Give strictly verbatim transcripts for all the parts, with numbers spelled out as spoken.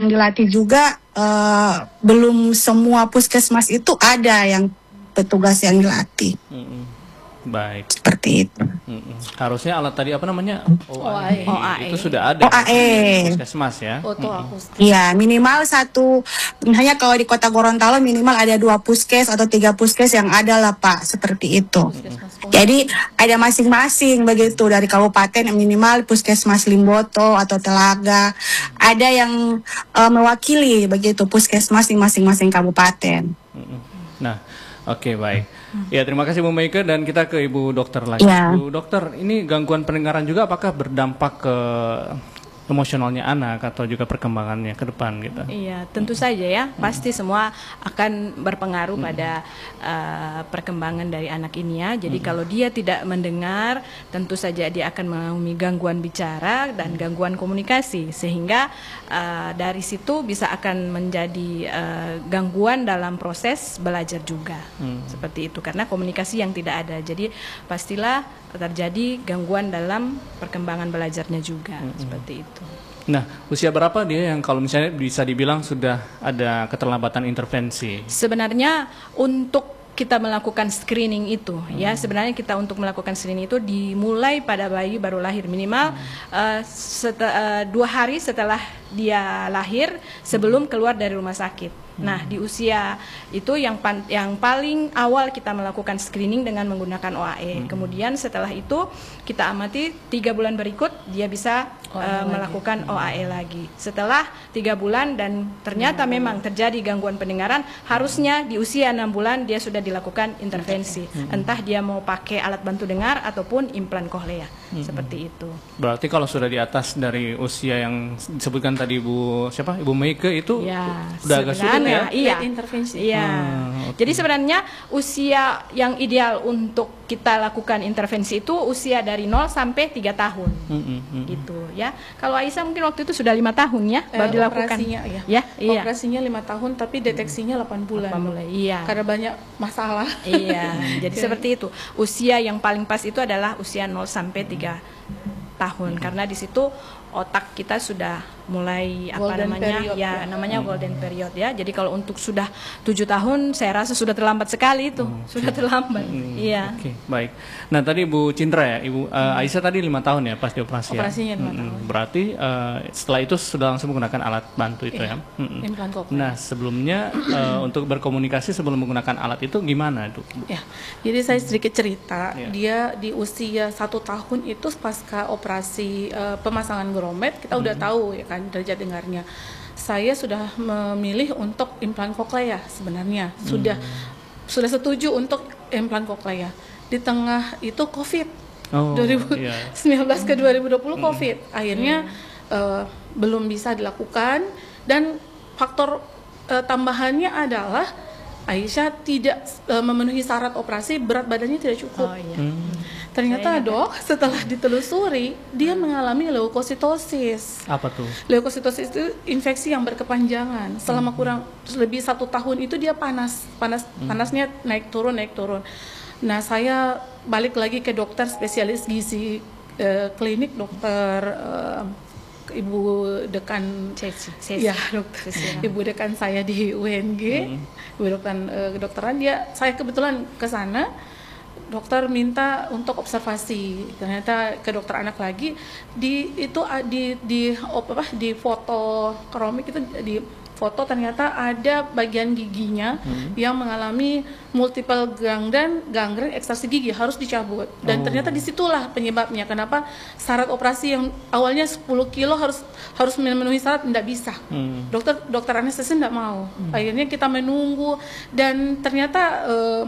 yang dilatih juga uh, belum semua puskesmas itu ada yang petugas yang dilatih. Mm-mm. Baik. Seperti itu. Mm-mm. Harusnya alat tadi apa namanya? O A E. O A E. Itu sudah ada O A E. di puskesmas ya. Foto akustik. Iya, minimal satu, hanya kalau di Kota Gorontalo minimal ada dua puskes atau tiga puskes yang ada lah Pak, seperti itu. Jadi ada masing-masing begitu dari kabupaten minimal puskesmas Limboto atau Telaga, ada yang uh, mewakili begitu puskesmas di masing-masing kabupaten. Mm-mm. Nah, oke okay, baik. Ya, terima kasih Bu Meike, dan kita ke Ibu Dokter lagi. Ya. Bu Dokter, ini gangguan pendengaran juga apakah berdampak ke emosionalnya anak atau juga perkembangannya ke depan gitu? Iya, tentu saja ya, pasti semua akan berpengaruh pada uh, perkembangan dari anak ini ya. Jadi kalau dia tidak mendengar, tentu saja dia akan mengalami gangguan bicara dan gangguan komunikasi, sehingga uh, dari situ bisa akan menjadi uh, gangguan dalam proses belajar juga, hmm. seperti itu, karena komunikasi yang tidak ada. Jadi pastilah terjadi gangguan dalam perkembangan belajarnya juga, hmm. seperti itu. Nah, usia berapa dia yang kalau misalnya bisa dibilang sudah ada keterlambatan intervensi? Sebenarnya untuk kita melakukan screening itu, hmm. ya sebenarnya kita untuk melakukan screening itu dimulai pada bayi baru lahir, minimal hmm. uh, seta, uh, dua hari setelah dia lahir sebelum keluar dari rumah sakit. Nah, di usia itu yang pan, yang paling awal kita melakukan screening dengan menggunakan O A E. Hmm. Kemudian setelah itu kita amati tiga bulan berikut dia bisa uh, melakukan O A E lagi. Setelah tiga bulan dan ternyata hmm. memang terjadi gangguan pendengaran, harusnya di usia enam bulan dia sudah dilakukan intervensi. Hmm. Entah dia mau pakai alat bantu dengar ataupun implan kohlea. Hmm. Seperti itu. Berarti kalau sudah di atas dari usia yang disebutkan tadi Bu siapa? Ibu Meike itu ya, udah agak sulit ya? Iya, intervensi. Iya. Hmm, okay. Jadi sebenarnya usia yang ideal untuk kita lakukan intervensi itu usia dari nol sampai tiga tahun. Hmm, hmm, hmm. Gitu ya. Kalau Aisyah mungkin waktu itu sudah lima tahun ya baru eh, dilakukan. Operasinya ya. Ya, iya. Operasinya lima tahun tapi deteksinya delapan bulan. delapan bulan. Iya. Karena banyak masalah. Iya. Jadi seperti itu. Usia yang paling pas itu adalah usia nol sampai tiga tahun, hmm. karena di situ otak kita sudah mulai apa golden namanya period, ya, ya namanya hmm. golden period ya. Jadi kalau untuk sudah tujuh tahun saya rasa sudah terlambat sekali itu. Hmm. Sudah terlambat. Hmm. Iya. Oke, okay, baik. Nah, tadi Bu Cindra ya, Ibu uh, hmm. Aisyah tadi lima tahun ya pas dioperasi. Operasinya lima hmm. tahun. Berarti uh, setelah itu sudah langsung menggunakan alat bantu itu iya. ya. Hmm. Implan koklea. Nah, sebelumnya uh, untuk berkomunikasi sebelum menggunakan alat itu gimana itu? Ya. Jadi saya sedikit cerita, ya. Dia di usia satu tahun itu pasca operasi uh, pemasangan gromet kita hmm. udah tahu ya kan derajat dengarnya. Saya sudah memilih untuk implan koklea sebenarnya. Sudah hmm. sudah setuju untuk implan koklea. Di tengah itu Covid. Oh, dua ribu sembilan belas yeah. ke dua ribu dua puluh Covid. Akhirnya hmm. uh, belum bisa dilakukan dan faktor uh, tambahannya adalah Aisyah tidak uh, memenuhi syarat operasi, berat badannya tidak cukup. Oh, iya. hmm. Ternyata dok, setelah ditelusuri, dia mengalami leukositosis. Apa tuh? Leukositosis itu infeksi yang berkepanjangan. Selama kurang lebih satu tahun itu dia panas, panas, hmm. panasnya naik turun, naik turun. Nah, saya balik lagi ke dokter spesialis gizi uh, klinik, dokter uh, Ibu dekan Ceci, ya dokter, Ibu dekan saya di U N G, hmm. Ibu dekan uh, kedokteran dia, saya kebetulan ke sana, dokter minta untuk observasi, ternyata ke dokter anak lagi, di itu di di apa di foto kromik itu di foto ternyata ada bagian giginya hmm. yang mengalami multiple gangren, gangren ekstraksi gigi harus dicabut. Dan oh. ternyata disitulah penyebabnya kenapa syarat operasi yang awalnya sepuluh kilo harus harus memenuhi syarat tidak bisa. Hmm. Dokter dokter anestesi tidak mau. Hmm. Akhirnya kita menunggu dan ternyata uh,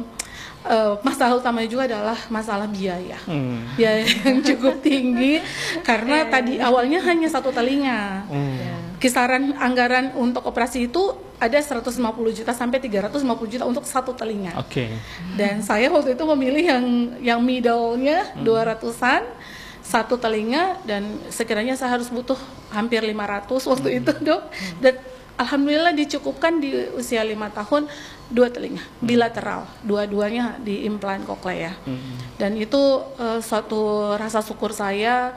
Uh, masalah utamanya juga adalah masalah biaya, hmm. biaya yang cukup tinggi karena tadi awalnya hanya satu telinga. Hmm. Kisaran anggaran untuk operasi itu ada seratus lima puluh juta sampai tiga ratus lima puluh juta untuk satu telinga. Oke. Okay. Dan saya waktu itu memilih yang yang middle-nya hmm. dua ratusan satu telinga dan sekiranya saya harus butuh hampir lima ratus waktu hmm. itu dok. Dan alhamdulillah dicukupkan di usia lima tahun dua telinga bilateral, dua-duanya di implan koklea. Hmm. Dan itu uh, suatu rasa syukur saya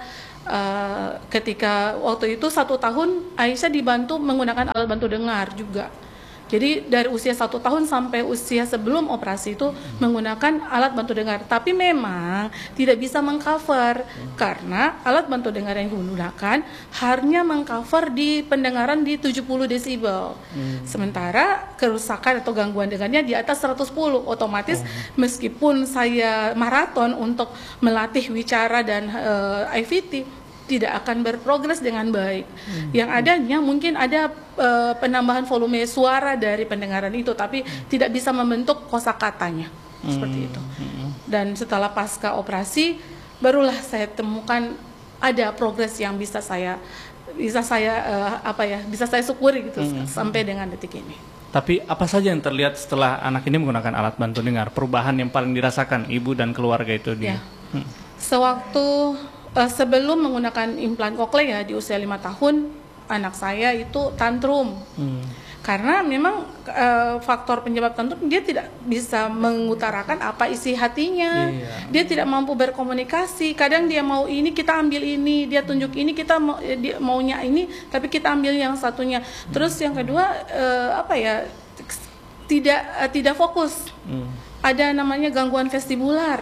Uh, ketika waktu itu satu tahun Aisyah dibantu menggunakan alat bantu dengar juga. Jadi dari usia satu tahun sampai usia sebelum operasi itu menggunakan alat bantu dengar. Tapi memang tidak bisa mengcover karena alat bantu dengar yang digunakan hanya mengcover di pendengaran di tujuh puluh desibel. Hmm. Sementara kerusakan atau gangguan dengarnya di atas seratus sepuluh. Otomatis oh. meskipun saya maraton untuk melatih wicara dan uh, I V T, tidak akan berprogres dengan baik. Hmm. Yang adanya mungkin ada uh, penambahan volume suara dari pendengaran itu, tapi hmm. tidak bisa membentuk kosakatanya hmm. seperti itu. Hmm. Dan setelah pasca operasi, barulah saya temukan ada progres yang bisa saya bisa saya uh, apa ya bisa saya syukuri gitu hmm. sampai dengan detik ini. Tapi apa saja yang terlihat setelah anak ini menggunakan alat bantu dengar? Perubahan yang paling dirasakan ibu dan keluarga itu di. Ya. Hmm. Sewaktu Uh, sebelum menggunakan implan koklea di usia lima tahun, anak saya itu tantrum. Hmm. Karena memang uh, faktor penyebab tantrum, dia tidak bisa mengutarakan apa isi hatinya. Iya. Dia tidak mampu berkomunikasi. Kadang dia mau ini, kita ambil ini. Dia tunjuk ini, kita mau, dia maunya ini, tapi kita ambil yang satunya. Terus yang kedua, uh, apa ya, tidak uh, tidak fokus. Hmm. Ada namanya gangguan vestibular.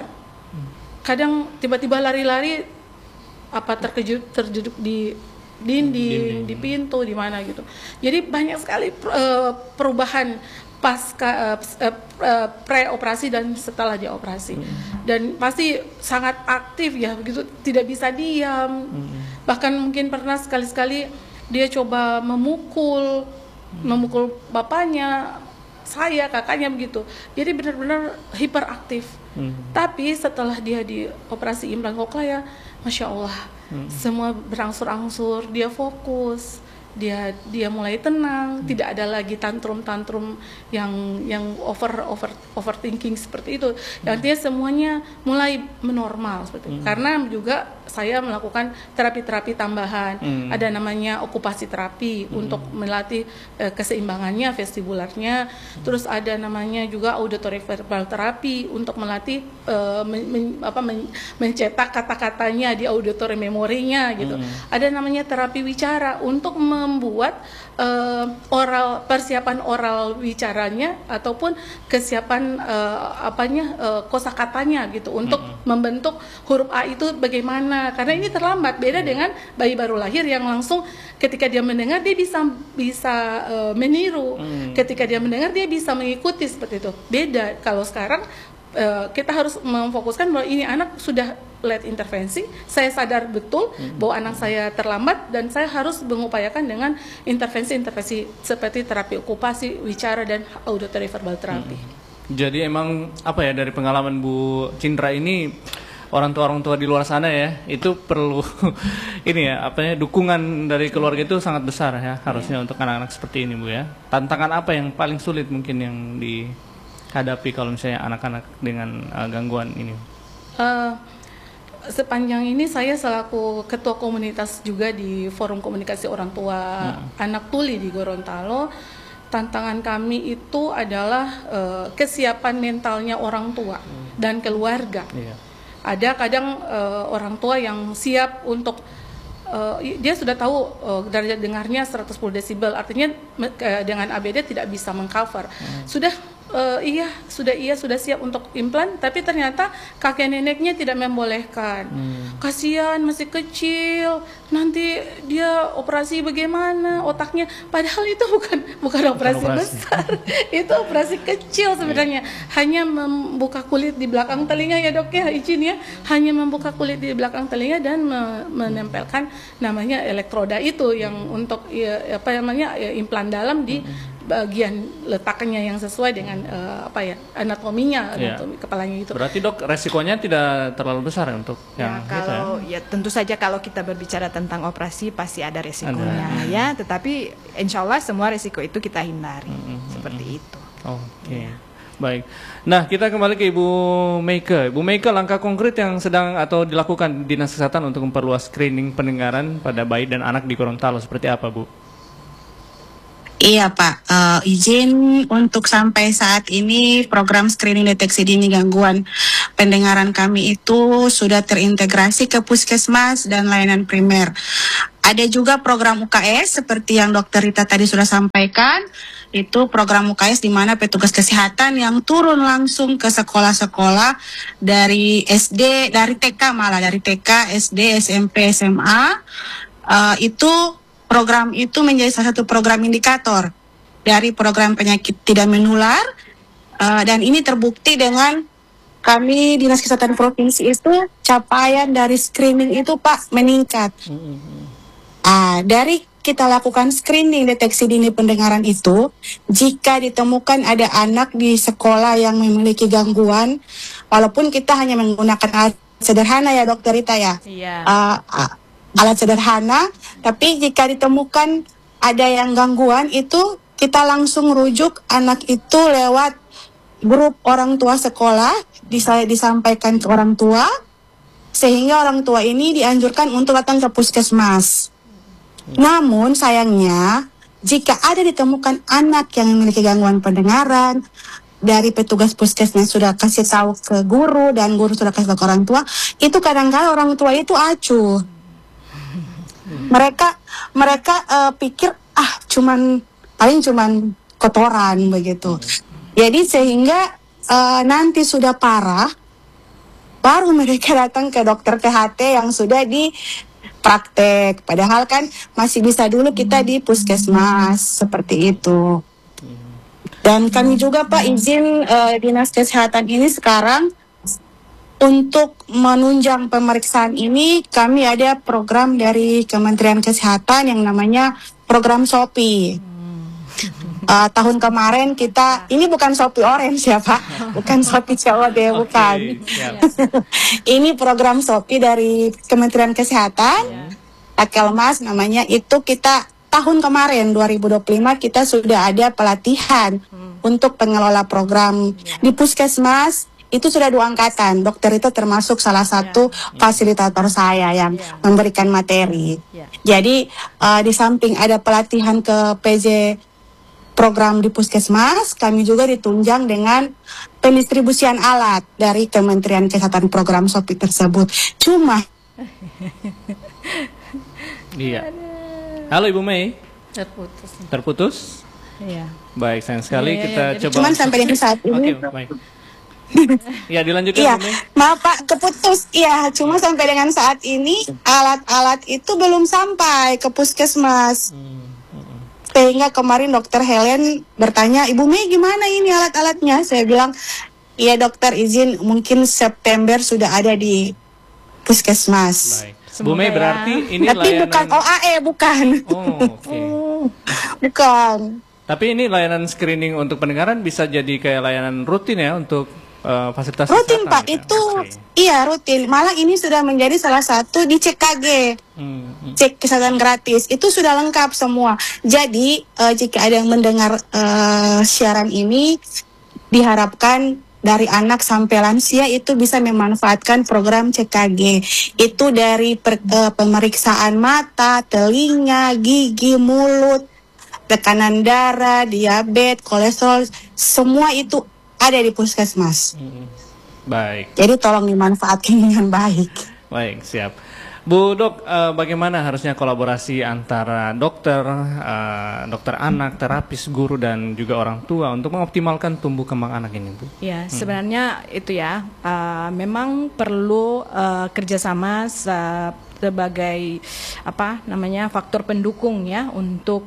Kadang tiba-tiba lari-lari, apa terkejut terjeduk di dinding, di pintu, di mana gitu. Jadi banyak sekali uh, perubahan pasca uh, uh, pre-operasi dan setelah dia operasi. Hmm. Dan pasti sangat aktif ya, begitu, tidak bisa diam. Hmm. Bahkan mungkin pernah sekali-sekali dia coba memukul, hmm. memukul bapaknya, saya, kakaknya begitu. Jadi benar-benar hiperaktif. Hmm. Tapi setelah dia dioperasi implan koklea, Masya Allah, hmm. semua berangsur-angsur, dia fokus, dia dia mulai tenang, hmm. tidak ada lagi tantrum-tantrum yang yang over over overthinking seperti itu. Hmm. Artinya semuanya mulai menormal seperti itu. Hmm. Karena juga saya melakukan terapi-terapi tambahan, hmm. ada namanya okupasi terapi hmm. untuk melatih eh, keseimbangannya vestibularnya, hmm. terus ada namanya juga auditory verbal terapi untuk melatih eh, men, men, apa, men, mencetak kata-katanya di auditory memorinya gitu. Hmm. Ada namanya terapi wicara untuk membuat uh, oral persiapan oral wicaranya ataupun kesiapan uh, apanya uh, kosakatanya gitu untuk mm-hmm. membentuk huruf A itu bagaimana, karena ini terlambat, beda mm-hmm. dengan bayi baru lahir yang langsung ketika dia mendengar dia bisa bisa uh, meniru, mm-hmm. ketika dia mendengar dia bisa mengikuti seperti itu. Beda kalau sekarang uh, kita harus memfokuskan bahwa ini anak sudah late intervensi, saya sadar betul hmm. bahwa anak saya terlambat dan saya harus mengupayakan dengan intervensi-intervensi seperti terapi okupasi, wicara, dan auditory verbal terapi. Hmm. Jadi emang apa ya, dari pengalaman Bu Cindra ini, orang tua-orang tua di luar sana ya, itu perlu ini ya, apa ya, dukungan dari keluarga itu sangat besar ya harusnya yeah. untuk anak-anak seperti ini Bu ya. Tantangan apa yang paling sulit mungkin yang dihadapi kalau misalnya anak-anak dengan uh, gangguan ini? Uh, Sepanjang ini saya selaku ketua komunitas juga di Forum Komunikasi Orang Tua hmm. Anak Tuli di Gorontalo, tantangan kami itu adalah uh, kesiapan mentalnya orang tua hmm. dan keluarga. Yeah. Ada kadang uh, orang tua yang siap untuk uh, dia sudah tahu uh, derajat dengarnya seratus sepuluh desibel, artinya uh, dengan A B D tidak bisa mengcover. Hmm. Sudah Uh, iya, sudah iya sudah siap untuk implan, tapi ternyata kakek neneknya tidak membolehkan. Hmm. Kasihan masih kecil, nanti dia operasi bagaimana otaknya? Padahal itu bukan bukan operasi, bukan operasi. besar, itu operasi kecil sebenarnya. Yeah. Hanya membuka kulit di belakang telinga ya dok ya, izin ya. Hanya membuka kulit di belakang telinga dan me menempelkan namanya elektroda itu yang untuk ya, apa namanya ya, implan dalam di hmm. bagian letaknya yang sesuai dengan uh, apa ya anatominya, yeah. anatomi kepalanya itu. Berarti dok resikonya tidak terlalu besar untuk ya, yang kalau gitu ya? Ya tentu saja kalau kita berbicara tentang operasi pasti ada resikonya ada. ya, tetapi insya Allah semua resiko itu kita hindari mm-hmm. seperti itu. Oke, okay. ya. Baik. Nah kita kembali ke Ibu Meike. Ibu Meike, langkah konkret yang sedang atau dilakukan Dinas Kesehatan untuk memperluas screening pendengaran pada bayi dan anak di Gorontalo seperti apa Bu? Iya Pak, Eh, izin untuk sampai saat ini program screening deteksi dini gangguan pendengaran kami itu sudah terintegrasi ke puskesmas dan layanan primer. Ada juga program U K S seperti yang Dokter Rita tadi sudah sampaikan, itu program U K S di mana petugas kesehatan yang turun langsung ke sekolah-sekolah dari S D, dari T K malah, dari T K, S D, S M P, S M A, eh, itu program itu menjadi salah satu program indikator dari program penyakit tidak menular, uh, dan ini terbukti dengan kami Dinas Kesehatan Provinsi itu capaian dari screening itu Pak meningkat. Uh, dari kita lakukan screening deteksi dini pendengaran itu, jika ditemukan ada anak di sekolah yang memiliki gangguan, walaupun kita hanya menggunakan alat sederhana ya Dokter Rita ya, Iya. uh, uh, alat sederhana, tapi jika ditemukan ada yang gangguan itu kita langsung rujuk anak itu lewat grup orang tua sekolah, bisa disampaikan ke orang tua, sehingga orang tua ini dianjurkan untuk datang ke puskesmas. Namun sayangnya jika ada ditemukan anak yang memiliki gangguan pendengaran, dari petugas puskesmas sudah kasih tahu ke guru dan guru sudah kasih tahu ke orang tua, itu kadang-kadang orang tua itu acuh. Mereka mereka uh, pikir ah cuman paling cuman kotoran begitu. Jadi sehingga uh, nanti sudah parah baru mereka datang ke dokter T H T yang sudah di praktek. Padahal kan masih bisa dulu kita di puskesmas seperti itu. Dan kami juga Pak izin uh, Dinas Kesehatan ini sekarang untuk menunjang pemeriksaan ini, kami ada program dari Kementerian Kesehatan yang namanya program Shopee. Uh, tahun kemarin kita, ini bukan Shopee Orange ya Pak, bukan Shopee C O D, bukan. Ini program Shopee dari Kementerian Kesehatan, Takelmas namanya, itu kita tahun kemarin dua ribu dua puluh lima kita sudah ada pelatihan untuk pengelola program di puskesmas. Itu sudah dua angkatan. Dokter itu termasuk salah satu yeah. fasilitator saya yang yeah. memberikan materi. Yeah. Jadi uh, di samping ada pelatihan ke P J program di puskesmas, kami juga ditunjang dengan pendistribusian alat dari Kementerian Kesehatan program Shopee tersebut. Cuma Iya. Halo Ibu Mei. Terputus. Terputus? Iya. Baik, sayang sekali Iya, kita iya, jadi coba. cuman sampai dengan saat ini. Oke, baik. Ya, dilanjutkan Iya, Bu Mei. maaf Pak, keputus. Iya, cuma sampai dengan saat ini alat-alat itu belum sampai ke puskesmas. Hmm, hmm. Sehingga kemarin Dokter Helen bertanya, Ibu Mei gimana ini alat-alatnya? Saya bilang, iya dokter izin mungkin September sudah ada di puskesmas. Baik. Bu Mei Semoga berarti ya. ini Tapi layanan. bukan O A E, bukan. Oh, oke. Bukan. Tapi ini layanan screening untuk pendengaran bisa jadi kayak layanan rutin ya untuk uh, fasilitas Rutin kesehatan, Pak, ya? itu Oke. iya rutin. Malah ini sudah menjadi salah satu di C K G. Hmm, hmm. Cek kesehatan gratis itu sudah lengkap semua. Jadi uh, jika ada yang mendengar uh, siaran ini, diharapkan dari anak sampai lansia itu bisa memanfaatkan program C K G. Itu dari per, uh, pemeriksaan mata, telinga, gigi, mulut, tekanan darah, diabetes, kolesterol, semua itu ada di puskesmas. Hmm. Baik, Jadi tolong dimanfaatkan dengan baik. baik, siap. Bu Dok, eh, bagaimana harusnya kolaborasi antara dokter, eh, dokter anak, terapis, guru, dan juga orang tua untuk mengoptimalkan tumbuh kembang anak ini, Bu? Ya, sebenarnya itu ya, uh, memang perlu uh, kerjasama se- sebagai apa namanya faktor pendukung ya untuk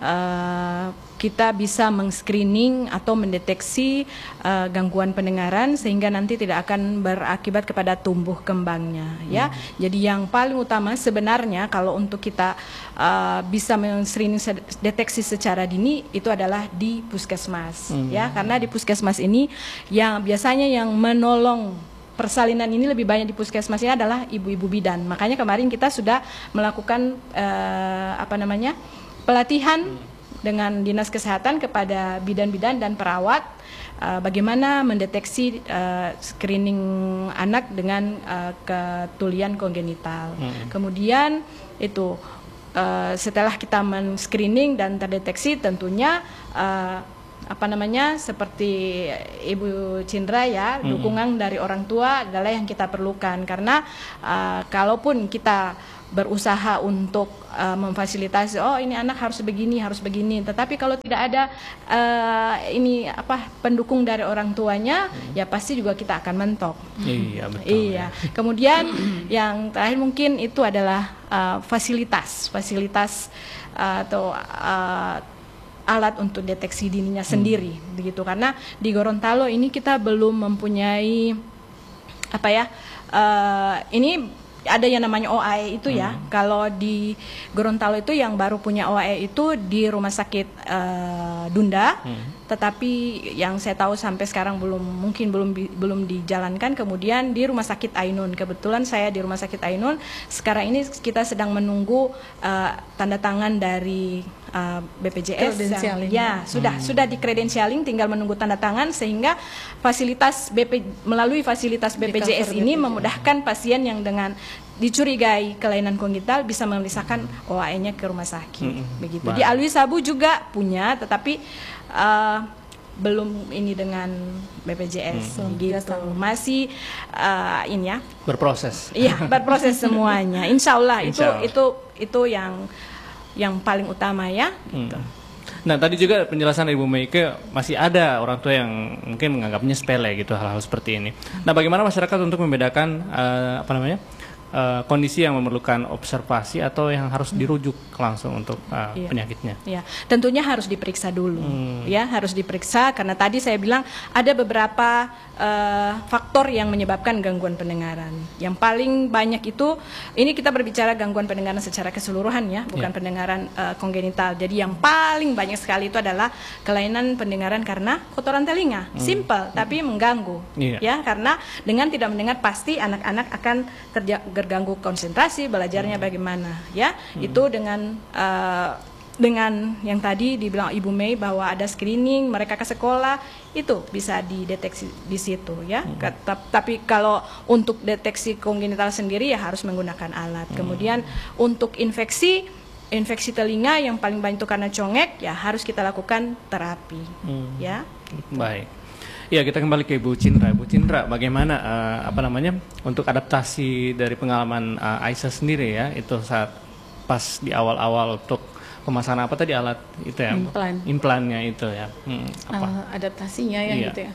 uh, kita bisa meng-screening atau mendeteksi uh, gangguan pendengaran sehingga nanti tidak akan berakibat kepada tumbuh kembangnya ya. Hmm. Jadi yang paling utama sebenarnya kalau untuk kita uh, bisa men-screening se- deteksi secara dini itu adalah di puskesmas hmm. ya, karena di puskesmas ini yang biasanya yang menolong persalinan ini lebih banyak di puskesmas ini adalah ibu-ibu bidan. Makanya kemarin kita sudah melakukan uh, apa namanya pelatihan hmm. dengan Dinas Kesehatan kepada bidan-bidan dan perawat uh, bagaimana mendeteksi uh, screening anak dengan uh, ketulian kongenital. Hmm. Kemudian itu uh, setelah kita men-screening dan terdeteksi, tentunya uh, apa namanya seperti Ibu Cindra ya, hmm. dukungan dari orang tua adalah yang kita perlukan, karena uh, kalaupun kita berusaha untuk uh, memfasilitasi, oh ini anak harus begini harus begini, tetapi kalau tidak ada uh, ini apa pendukung dari orang tuanya, hmm. ya pasti juga kita akan mentok. Iya betul. Iya. Kemudian yang terakhir mungkin itu adalah uh, fasilitas fasilitas uh, atau uh, alat untuk deteksi dininya sendiri, hmm. begitu, karena di Gorontalo ini kita belum mempunyai apa ya uh, ini ada yang namanya O A E itu ya. Hmm. Kalau di Gorontalo itu yang baru punya O A E itu di Rumah Sakit uh, Dunda. Hmm. Tetapi yang saya tahu sampai sekarang belum mungkin belum belum dijalankan. Kemudian di Rumah Sakit Ainun. Kebetulan saya di Rumah Sakit Ainun. Sekarang ini kita sedang menunggu uh, tanda tangan dari uh, B P J S yang, ya sudah hmm. sudah dikredensialing, tinggal menunggu tanda tangan, sehingga fasilitas B P melalui fasilitas B P J S ini memudahkan pasien yang dengan dicurigai kelainan kongenital bisa memeriksakan O A E-nya ke rumah sakit. Hmm. Begitu. Baik. Di Alwi Sabu juga punya, tetapi uh, belum ini dengan B P J S, hmm. gitu. Masih uh, ini ya. Berproses. Iya, berproses semuanya. Insya Allah, Insya Allah. itu itu itu yang yang paling utama ya. Hmm. Gitu. Nah tadi juga penjelasan Ibu Meike, masih ada orang tua yang mungkin menganggapnya sepele gitu hal-hal seperti ini. Nah bagaimana masyarakat untuk membedakan uh, apa namanya uh, kondisi yang memerlukan observasi atau yang harus dirujuk langsung untuk uh, iya. penyakitnya? Iya, tentunya harus diperiksa dulu, hmm. ya harus diperiksa, karena tadi saya bilang ada beberapa uh, faktor yang menyebabkan gangguan pendengaran. Yang paling banyak itu, ini kita berbicara gangguan pendengaran secara keseluruhan ya, bukan yeah. pendengaran uh, kongenital. Jadi yang paling banyak sekali itu adalah kelainan pendengaran karena kotoran telinga, hmm. simple tapi mengganggu, yeah. ya karena dengan tidak mendengar pasti anak-anak akan terja terganggu konsentrasi belajarnya hmm. bagaimana, ya hmm. itu dengan uh, dengan yang tadi dibilang Ibu Mei bahwa ada screening mereka ke sekolah, itu bisa dideteksi di situ ya. Hmm. Tapi kalau untuk deteksi kongenital sendiri ya harus menggunakan alat. Hmm. Kemudian untuk infeksi infeksi telinga yang paling banyak itu karena congek, ya harus kita lakukan terapi. Hmm. Ya. Baik. Ya, kita kembali ke Ibu Cindra. Ibu Cindra, bagaimana uh, apa namanya untuk adaptasi dari pengalaman uh, Aisyah sendiri ya, itu saat pas di awal-awal untuk pemasangan apa tadi alat itu ya, implan, implannya itu ya, hmm, apa uh, adaptasinya ya, iya. gitu ya.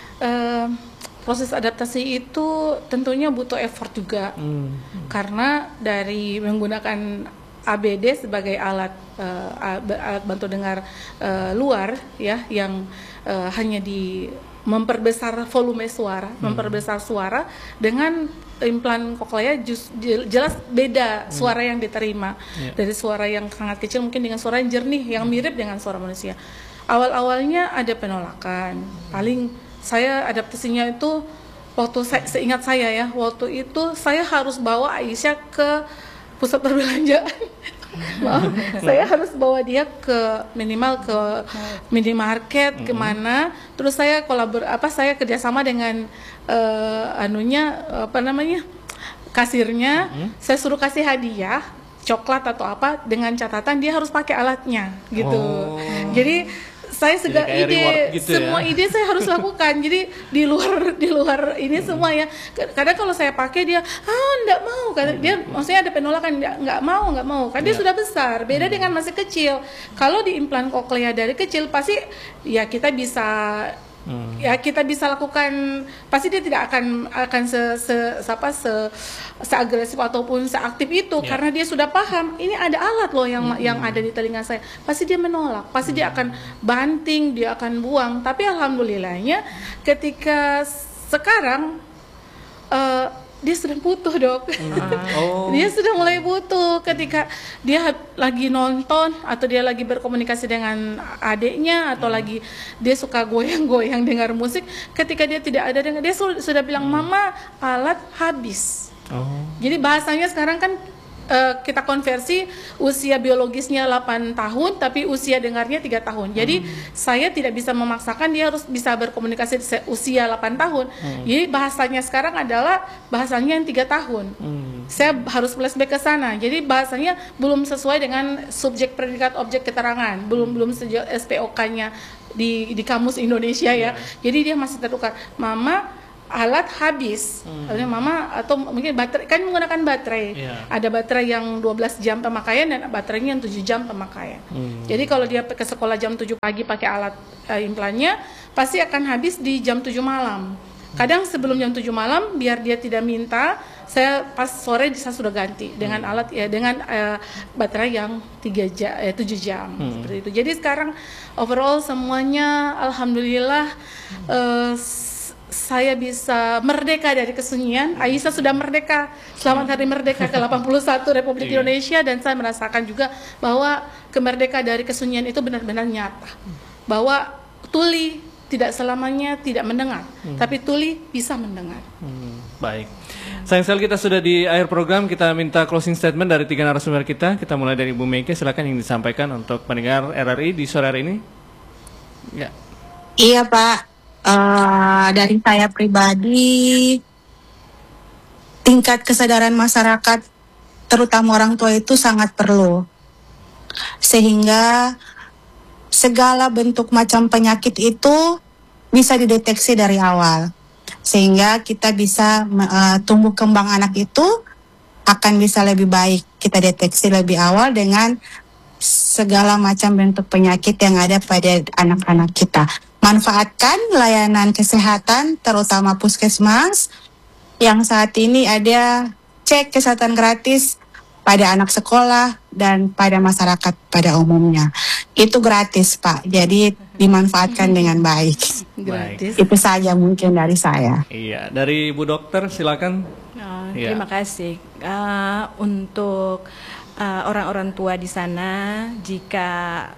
Uh, proses adaptasi itu tentunya butuh effort juga, hmm. karena dari menggunakan A B D sebagai alat uh, alat bantu dengar uh, luar ya, yang uh, hanya di memperbesar volume suara, hmm. memperbesar suara, dengan implan koklea jelas beda suara yang diterima, yeah. dari suara yang sangat kecil mungkin dengan suara yang jernih yang mirip dengan suara manusia. Awal-awalnya ada penolakan, paling saya adaptasinya itu waktu saya, seingat saya ya, waktu itu saya harus bawa Aisyah ke pusat perbelanjaan. Maaf, saya harus bawa dia ke minimal ke minimarket, mm-hmm. kemana, terus saya kolabor apa saya kerjasama dengan uh, anunya apa namanya kasirnya, mm-hmm. saya suruh kasih hadiah coklat atau apa dengan catatan dia harus pakai alatnya gitu. Oh. Jadi saya segala ide, gitu semua ya? Ide saya harus lakukan. Jadi di luar di luar ini hmm. semua ya. Kadang kalau saya pakai dia, ah enggak mau. Kadang hmm. dia maksudnya ada penolakan, enggak, enggak mau, enggak mau. Kan dia ya. Sudah besar. Beda hmm. dengan masih kecil. Kalau di implan koklea dari kecil pasti ya kita bisa Hmm. ya kita bisa lakukan, pasti dia tidak akan akan se se apa se seagresif ataupun seaktif itu, yeah. karena dia sudah paham ini ada alat loh yang hmm. yang ada di telinga saya. Pasti dia menolak, pasti hmm. dia akan banting, dia akan buang. Tapi alhamdulillahnya ketika sekarang uh, dia sudah butuh dok, ah. oh. dia sudah mulai butuh ketika dia lagi nonton atau dia lagi berkomunikasi dengan adiknya atau hmm. lagi dia suka goyang-goyang dengar musik, ketika dia tidak ada dengar, dia sudah bilang hmm. mama alat habis. Oh. Jadi bahasanya sekarang kan uh, kita konversi usia biologisnya delapan tahun tapi usia dengarnya tiga tahun. Jadi hmm. saya tidak bisa memaksakan dia harus bisa berkomunikasi usia delapan tahun. Hmm. Jadi bahasanya sekarang adalah bahasanya yang tiga tahun. Hmm. Saya harus flashback ke sana. Jadi bahasanya belum sesuai dengan subjek predikat objek keterangan, belum belum sejauh S P O K-nya di di kamus Indonesia ya. Jadi dia masih tertukar. Mama alat habis, hmm. mama atau mungkin baterai, kan menggunakan baterai. Yeah. Ada baterai yang dua belas jam pemakaian dan baterainya yang tujuh jam pemakaian. Hmm. Jadi kalau dia ke sekolah jam tujuh pagi pakai alat uh, implannya, pasti akan habis di jam tujuh malam. Kadang sebelum jam tujuh malam, biar dia tidak minta, saya pas sore saya sudah ganti dengan hmm. alat ya dengan uh, baterai yang tiga jam, eh, tujuh jam hmm. seperti itu. Jadi sekarang overall semuanya alhamdulillah uh, saya bisa merdeka dari kesunyian. Aisyah sudah merdeka. Selamat Hari Merdeka ke delapan puluh satu Republik Indonesia, dan saya merasakan juga bahwa kemerdekaan dari kesunyian itu benar-benar nyata. Bahwa tuli tidak selamanya tidak mendengar, hmm. tapi tuli bisa mendengar. Hmm, baik. Sayang sekali kita sudah di akhir program. Kita minta closing statement dari tiga narasumber kita. Kita mulai dari Ibu Meike. Silakan yang disampaikan untuk pendengar R R I di sore hari ini. Ya. Iya Pak. Uh, dari saya pribadi, tingkat kesadaran masyarakat, terutama orang tua itu sangat perlu, sehingga segala bentuk macam penyakit itu bisa dideteksi dari awal, sehingga kita bisa uh, tumbuh kembang anak itu akan bisa lebih baik. Kita deteksi lebih awal dengan segala macam bentuk penyakit yang ada pada anak-anak kita. Manfaatkan layanan kesehatan, terutama puskesmas, yang saat ini ada cek kesehatan gratis pada anak sekolah dan pada masyarakat pada umumnya. Itu gratis, Pak. Jadi dimanfaatkan dengan baik. Gratis. Itu saja mungkin dari saya. Iya, dari Bu Dokter silakan. Oh, ya. Terima kasih. Uh, untuk uh, orang-orang tua di sana, jika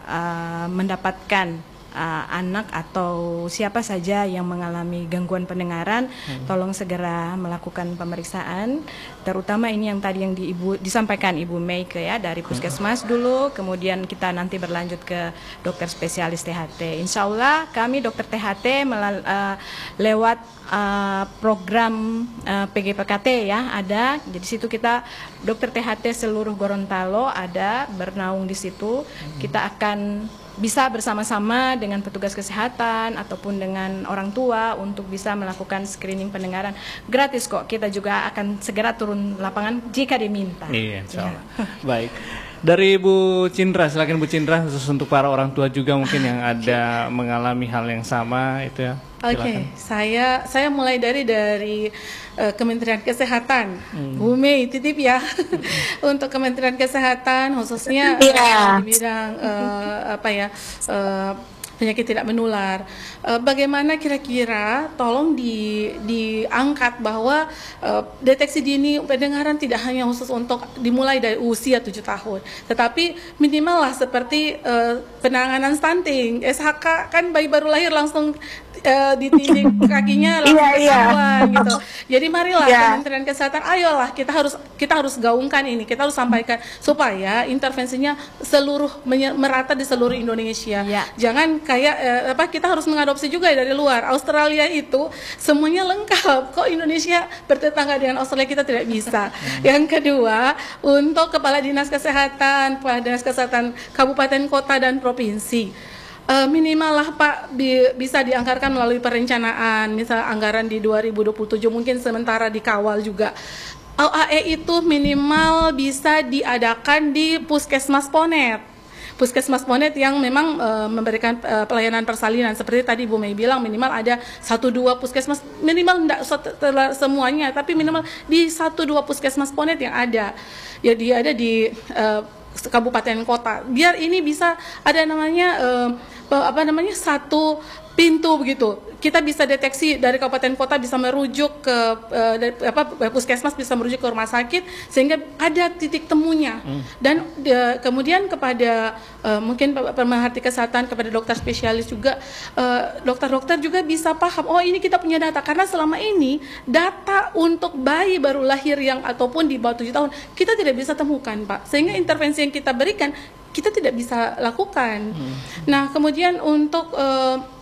uh, mendapatkan Uh, anak atau siapa saja yang mengalami gangguan pendengaran, hmm. tolong segera melakukan pemeriksaan, terutama ini yang tadi yang di ibu, disampaikan Ibu Meike ya, dari puskesmas dulu, kemudian kita nanti berlanjut ke dokter spesialis T H T. Insya Allah kami dokter T H T melal, uh, lewat uh, program uh, P G P K T ya ada, jadi situ kita dokter T H T seluruh Gorontalo ada bernaung di situ, hmm. kita akan bisa bersama-sama dengan petugas kesehatan ataupun dengan orang tua untuk bisa melakukan screening pendengaran gratis kok. Kita juga akan segera turun lapangan jika diminta. Iya, insya Allah. Ya. Baik. Dari Bu Cindra, silakan Bu Cindra, khusus untuk para orang tua juga mungkin yang ada mengalami hal yang sama itu ya. Oke, okay. saya saya mulai dari dari uh, Kementerian Kesehatan, hmm. Bu Mei titip ya untuk Kementerian Kesehatan khususnya yeah. uh, di bidang uh, apa ya uh, penyakit tidak menular. Uh, bagaimana kira-kira tolong di diangkat bahwa uh, deteksi dini pendengaran tidak hanya khusus untuk dimulai dari usia tujuh tahun, tetapi minimal lah seperti uh, penanganan stunting, S H K kan bayi baru lahir langsung uh, ditindik kakinya langsung yeah, ketahuan yeah. gitu. Jadi marilah yeah. Kementerian Kesehatan, ayolah kita harus kita harus gaungkan ini, kita harus sampaikan supaya intervensinya seluruh merata di seluruh Indonesia. Yeah. Jangan kayak eh, apa kita harus mengadopsi juga dari luar. Australia itu semuanya lengkap. Kok Indonesia bertetangga dengan Australia kita tidak bisa. Hmm. Yang kedua, untuk Kepala Dinas Kesehatan, Kepala Dinas Kesehatan Kabupaten, Kota dan Provinsi, uh, minimal lah Pak bi bisa dianggarkan melalui perencanaan, misal anggaran di dua ribu dua puluh tujuh mungkin sementara dikawal juga. O A E itu minimal bisa diadakan di Puskesmas Ponet. Puskesmas Ponet yang memang e, memberikan e, pelayanan persalinan seperti tadi Bu Mei bilang, minimal ada satu dua puskesmas, minimal tidak semuanya, tapi minimal di satu dua puskesmas Ponet yang ada, ya dia ada di e, kabupaten kota, biar ini bisa ada namanya e, apa namanya satu pintu begitu. Kita bisa deteksi dari kabupaten kota bisa merujuk ke uh, dari, apa puskesmas bisa merujuk ke rumah sakit sehingga ada titik temunya. Hmm. Dan uh, kemudian kepada uh, mungkin pemerhati kesehatan, kepada dokter spesialis juga, dokter-dokter uh, juga bisa paham, oh ini kita punya data, karena selama ini data untuk bayi baru lahir yang ataupun di bawah tujuh tahun kita tidak bisa temukan, Pak. Sehingga intervensi yang kita berikan kita tidak bisa lakukan. Hmm. Nah, kemudian untuk uh,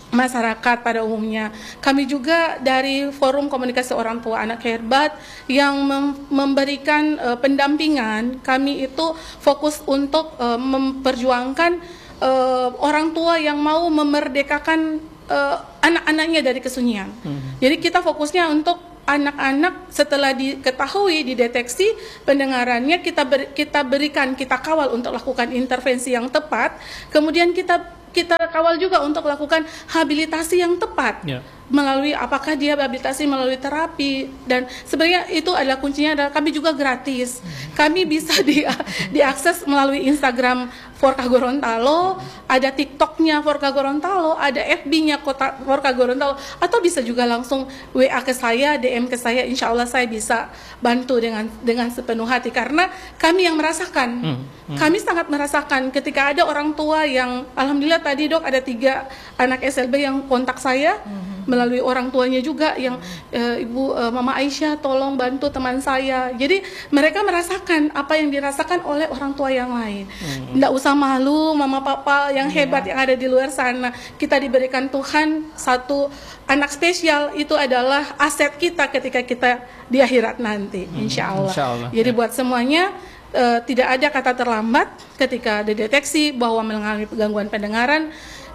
masyarakat pada umumnya. Kami juga dari Forum Komunikasi Orang Tua Anak Hebat yang mem memberikan uh, pendampingan. Kami itu fokus untuk uh, memperjuangkan uh, orang tua yang mau memerdekakan uh, anak-anaknya dari kesunyian. Hmm. Jadi kita fokusnya untuk anak-anak setelah diketahui, dideteksi pendengarannya, kita ber, kita berikan, kita kawal untuk lakukan intervensi yang tepat. Kemudian kita kita kawal juga untuk lakukan habilitasi yang tepat. Yeah. Melalui apakah dia habilitasi melalui terapi, dan sebenarnya itu adalah kuncinya adalah kami juga gratis. Kami bisa di, diakses melalui Instagram Forka Gorontalo, ada TikToknya Forka Gorontalo, ada F B-nya Kota Forka Gorontalo, atau bisa juga langsung W A ke saya, D M ke saya. Insya Allah saya bisa bantu dengan dengan sepenuh hati karena kami yang merasakan. Hmm. Hmm. Kami sangat merasakan ketika ada orang tua yang, alhamdulillah tadi dok ada tiga anak S L B yang kontak saya. Hmm. Melalui orang tuanya juga yang e, ibu e, Mama Aisyah tolong bantu teman saya. Jadi mereka merasakan apa yang dirasakan oleh orang tua yang lain. Hmm. Nggak usah malu mama papa yang hebat hmm. yang ada di luar sana. Kita diberikan Tuhan satu anak spesial, itu adalah aset kita ketika kita di akhirat nanti, hmm. insya Allah. Insya Allah. Jadi ya. Buat semuanya e, tidak ada kata terlambat ketika dideteksi bahwa mengalami gangguan pendengaran.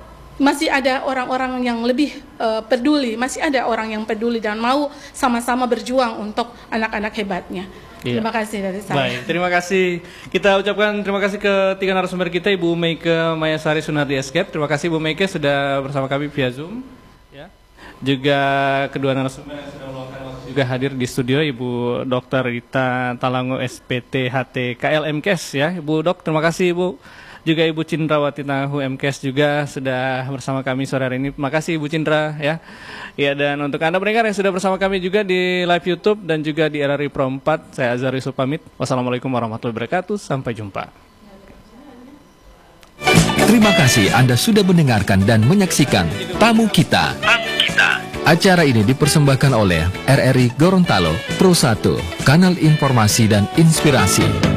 Masih ada orang-orang yang lebih uh, peduli, masih ada orang yang peduli dan mau sama-sama berjuang untuk anak-anak hebatnya. Iya. Terima kasih dari saya. Baik, terima kasih. Kita ucapkan terima kasih ke tiga narasumber kita, Ibu Meike Mayasari Sunardi Escape. Terima kasih Ibu Meike sudah bersama kami via Zoom. Ya. Juga kedua narasumber yang sudah meluangkan waktu juga hadir di studio, Ibu Dokter Rita Talango S P T H T K L M Kes ya. Ibu Dok, terima kasih Ibu. Juga Ibu Cindrawati Tahu M Kes juga sudah bersama kami sore hari ini. Terima kasih Ibu Cindra ya. Ya, dan untuk Anda pendengar yang sudah bersama kami juga di live YouTube dan juga di R R I Pro empat, saya Azhar Yusuf pamit. Wassalamualaikum warahmatullahi wabarakatuh. Sampai jumpa. Terima kasih Anda sudah mendengarkan dan menyaksikan Tamu Kita. Tamu Kita. Acara ini dipersembahkan oleh R R I Gorontalo Pro satu, kanal informasi dan inspirasi.